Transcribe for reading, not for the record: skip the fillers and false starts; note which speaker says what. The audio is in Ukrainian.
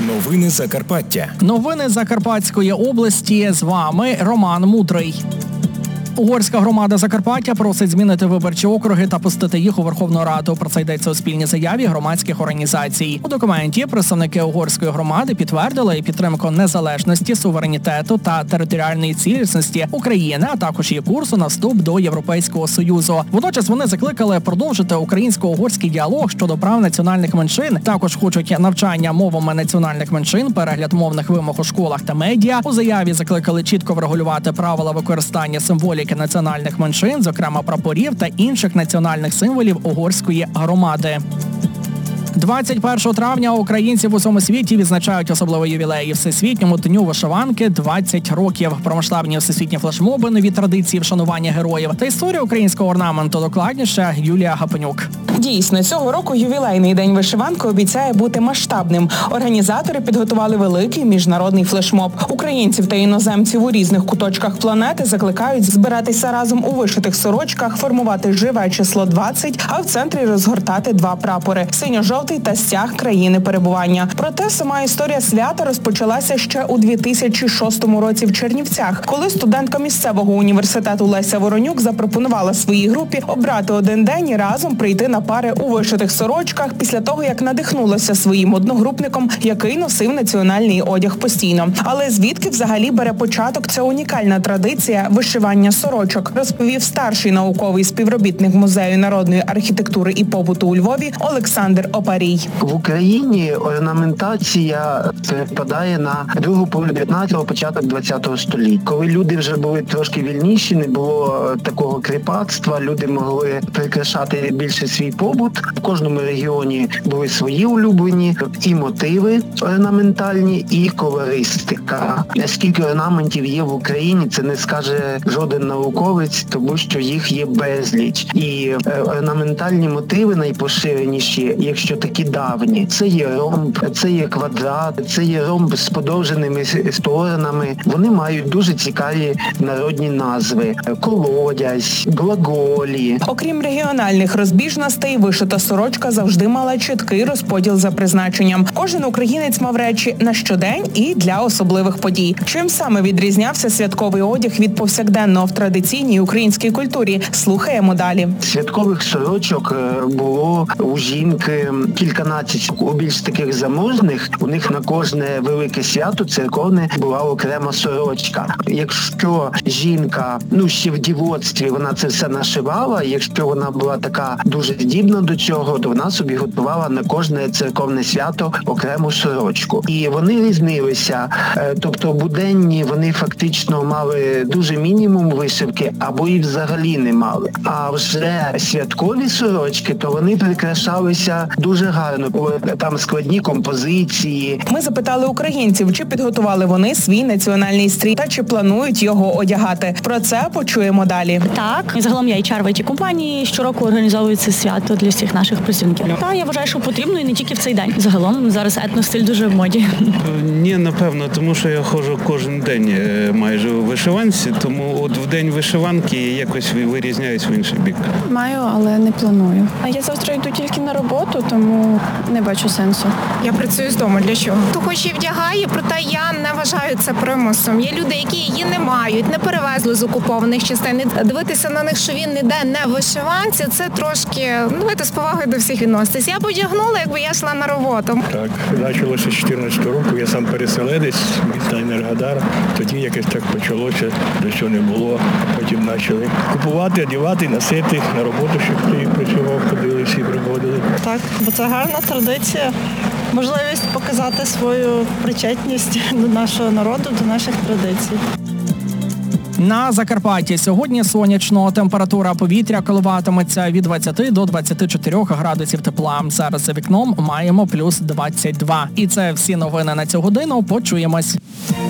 Speaker 1: Новини Закарпаття.
Speaker 2: Новини Закарпатської області. З вами Роман Мудрий. Угорська громада Закарпаття просить змінити виборчі округи та пустити їх у Верховну Раду. Про це йдеться у спільній заяві громадських організацій. У документі представники угорської громади підтвердили підтримку незалежності, суверенітету та територіальної цілісності України, а також її курсу на вступ до Європейського Союзу. Водночас вони закликали продовжити українсько-угорський діалог щодо прав національних меншин. Також хочуть навчання мовами національних меншин, перегляд мовних вимог у школах та медіа. У заяві закликали чітко врегулювати правила використання символіки національних меншин, зокрема прапорів та інших національних символів угорської громади. 21 травня українці в усьому світі відзначають особливий ювілей. Всесвітньому дню вишиванки 20 років. Про масштабні всесвітні флешмоби, нові традиції вшанування героїв та історію українського орнаменту докладніше Юлія Гапенюк.
Speaker 3: Дійсно, цього року ювілейний день вишиванки обіцяє бути масштабним. Організатори підготували великий міжнародний флешмоб. Українців та іноземців у різних куточках планети закликають збиратися разом у вишитих сорочках, формувати живе число 20, а в центрі розгортати два прапори – синьо-жовтий та стяг країни перебування. Проте сама історія свята розпочалася ще у 2006 році в Чернівцях, коли студентка місцевого університету Леся Воронюк запропонувала своїй групі обрати один день і разом прийти на пари у вишитих сорочках після того, як надихнулася своїм одногрупником, який носив національний одяг постійно. Але звідки взагалі бере початок ця унікальна традиція вишивання сорочок, розповів старший науковий співробітник Музею народної архітектури і побуту у Львові Олександр Опарій.
Speaker 4: В Україні орнаментація припадає на другу половину 19-го, початок 20-го століття. Коли люди вже були трошки вільніші, не було такого кріпацтва, люди могли прикрашати більше свій побут. В кожному регіоні були свої улюблені і мотиви орнаментальні, і колористика. Скільки орнаментів є в Україні, це не скаже жоден науковець, тому що їх є безліч. І орнаментальні мотиви найпоширеніші, якщо такі давні, це є ромб, це є квадрат, це є ромб з подовженими сторонами. Вони мають дуже цікаві народні назви. Колодязь, глаголі.
Speaker 3: Окрім регіональних розбіжностей, вишита сорочка завжди мала чіткий розподіл за призначенням. Кожен українець мав речі на щодень і для особливих подій. Чим саме відрізнявся святковий одяг від повсякденного в традиційній українській культурі? Слухаємо далі.
Speaker 4: Святкових сорочок було у жінки кільканадцять. У більш таких заможних, у них на кожне велике свято церковне була окрема сорочка. Якщо жінка, ще в дівоцтві вона це все нашивала, якщо вона була така дуже здібна до цього, то вона собі готувала на кожне церковне свято окрему сорочку. І вони різнилися. Тобто буденні вони фактично мали дуже мінімум вишивки, або і взагалі не мали. А вже святкові сорочки, то вони прикрашалися дуже гарно. Там складні композиції.
Speaker 3: Ми запитали українців, чи підготували вони свій національний стрій та чи планують його одягати. Про це почуємо далі.
Speaker 5: Так, загалом я HR в IT-компанії, щороку організовую це свято для всіх наших працівників. Та я вважаю, що потрібно і не тільки в цей день. Загалом зараз етностиль дуже в моді.
Speaker 6: Ні, напевно, тому що я ходжу кожен день майже у вишиванці, тому от в день вишиванки якось вирізняюсь в інший бік.
Speaker 7: Маю, але не планую. А я завтра йду тільки на роботу, тому не бачу сенсу.
Speaker 8: Я працюю з дому. Для чого? Хто хоче і вдягає, проте я не вважаю це примусом. Є люди, які її не мають, не перевезли з окупованих частин. Дивитися на них, що він ніде не в вишиванці, це трошки, давайте з повагою до всіх відноситись. Я б одягнула, якби я йшла на роботу.
Speaker 9: Так, почалося з 14 року, я сам переселенець, міста Енергодар. Тоді якось так почалося, до чого не було. Потім почали купувати, одягати, носити, на роботу, щоб ти працював, ходили, всі приходили.
Speaker 10: Так, бо це гарна традиція. Можливість показати свою причетність до нашого народу, до наших традицій.
Speaker 2: На Закарпатті сьогодні сонячно. Температура повітря коливатиметься від 20 до 24 градусів тепла. Зараз за вікном маємо плюс 22. І це всі новини на цю годину. Почуємось.